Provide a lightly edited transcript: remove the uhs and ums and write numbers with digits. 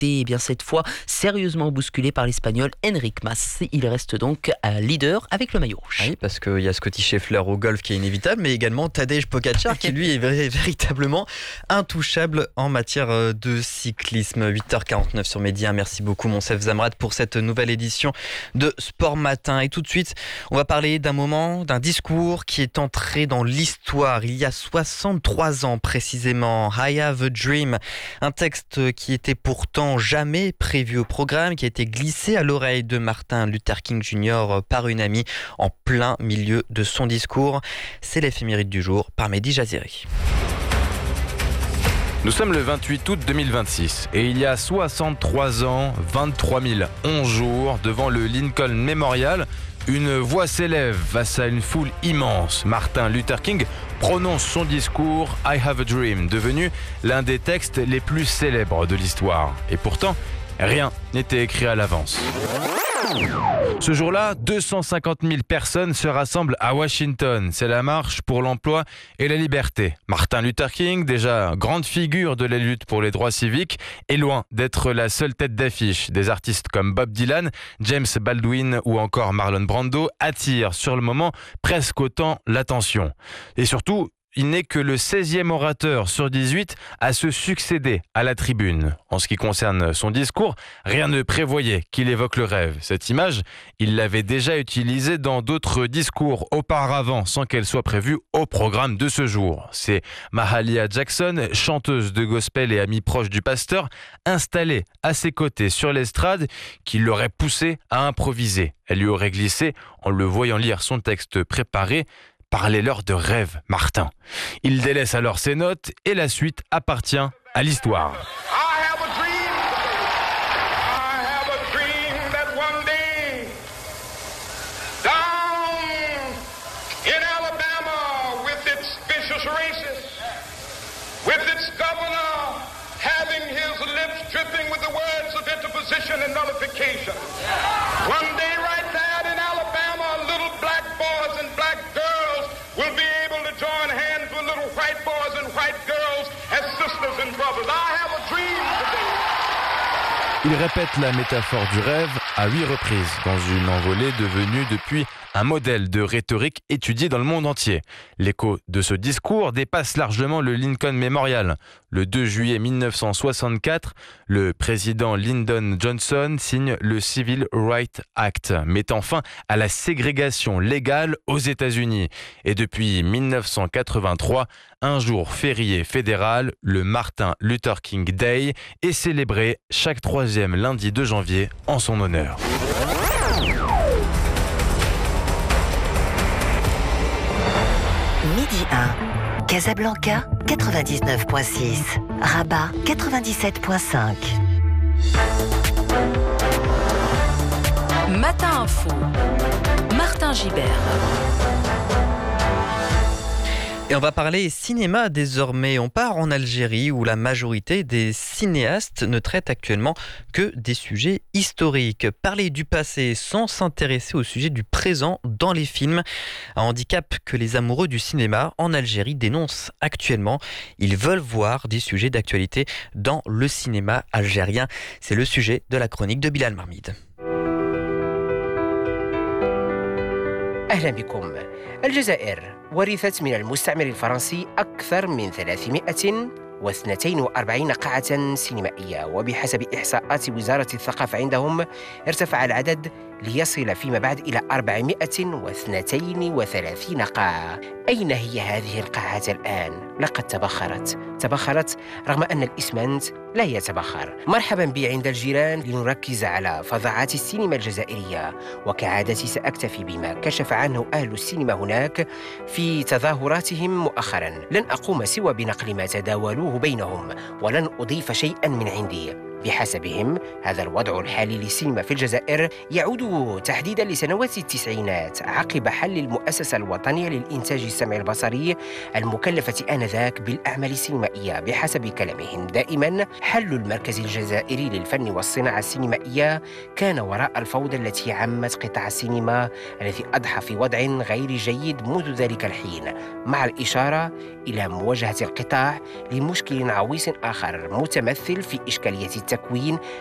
été cette fois sérieusement bousculé par l'Espagnol Enric Mas. Il reste donc leader avec le maillot rouge. Oui, parce qu'il y a Scotty Scheffler au golf qui est inévitable, mais également Tadej Pogačar qui lui est véritablement intouchable en matière de cyclisme. 8h49 sur Média. Merci beaucoup Monsef Zamrat pour cette nouvelle édition de Sport Matin. Et tout de suite, on va parler d'un discours qui est entré dans l'histoire il y a 63 ans précisément. I Have a Dream, un texte qui était pourtant jamais prévu au programme, qui a été glissé à l'oreille de Martin Luther King Jr. par une amie en plein milieu de son discours. C'est l'éphéméride du jour par Mehdi Jaziri. Nous sommes le 28 août 2026 et il y a 63 ans, 23 011 jours, devant le Lincoln Memorial, une voix s'élève face à une foule immense. Martin Luther King prononce son discours I Have a Dream, devenu l'un des textes les plus célèbres de l'histoire. Et pourtant, rien n'était écrit à l'avance. Ce jour-là, 250 000 personnes se rassemblent à Washington. C'est la marche pour l'emploi et la liberté. Martin Luther King, déjà grande figure de la lutte pour les droits civiques, est loin d'être la seule tête d'affiche. Des artistes comme Bob Dylan, James Baldwin ou encore Marlon Brando attirent sur le moment presque autant l'attention. Et surtout, il n'est que le 16e orateur sur 18 à se succéder à la tribune. En ce qui concerne son discours, rien ne prévoyait qu'il évoque le rêve. Cette image, il l'avait déjà utilisée dans d'autres discours auparavant, sans qu'elle soit prévue au programme de ce jour. C'est Mahalia Jackson, chanteuse de gospel et amie proche du pasteur, installée à ses côtés sur l'estrade, qui l'aurait poussé à improviser. Elle lui aurait glissé, en le voyant lire son texte préparé: parlez-leur de rêve, Martin. Il délaisse alors ses notes et la suite appartient à l'histoire. Will be able to join hands with little white boys and white girls as sisters and brothers. I have a dream today. Il répète la métaphore du rêve à 8 reprises dans une envolée devenue depuis un modèle de rhétorique étudié dans le monde entier. L'écho de ce discours dépasse largement le Lincoln Memorial. Le 2 juillet 1964, le président Lyndon Johnson signe le Civil Rights Act, mettant fin à la ségrégation légale aux États-Unis. Et depuis 1983, un jour férié fédéral, le Martin Luther King Day, est célébré chaque 3e lundi de janvier en son honneur. Midi 1, Casablanca 99.6, Rabat 97.5. Matin Info, Martin Gibert. Et on va parler cinéma désormais. On part en Algérie où la majorité des cinéastes ne traitent actuellement que des sujets historiques. Parler du passé sans s'intéresser au sujet du présent dans les films. Un handicap que les amoureux du cinéma en Algérie dénoncent actuellement. Ils veulent voir des sujets d'actualité dans le cinéma algérien. C'est le sujet de la chronique de Bilal Marmide. أهلا بكم. الجزائر ورثت من المستعمر الفرنسي أكثر من 342 قاعة سينمائية، وبحسب إحصاءات وزارة الثقافة عندهم ارتفع العدد ليصل فيما بعد إلى 432 قاعة. أين هي هذه القاعات الآن؟ لقد تبخرت رغم أن الإسمنت لا يتبخر. مرحبا بي عند الجيران لنركز على فظاعات السينما الجزائرية، وكعادتي سأكتفي بما كشف عنه أهل السينما هناك في تظاهراتهم مؤخرا. لن أقوم سوى بنقل ما تداولوه بينهم، ولن أضيف شيئا من عندي. بحسبهم هذا الوضع الحالي للسينما في الجزائر يعود تحديدا لسنوات التسعينات عقب حل المؤسسة الوطنية للإنتاج السمعي البصري المكلفة آنذاك بالأعمال السينمائية. بحسب كلامهم دائما حل المركز الجزائري للفن والصناعة السينمائية كان وراء الفوضى التي عمت قطاع السينما الذي أضحى في وضع غير جيد منذ ذلك الحين، مع الإشارة إلى مواجهة القطاع لمشكل عويص آخر متمثل في إشكالية التكوين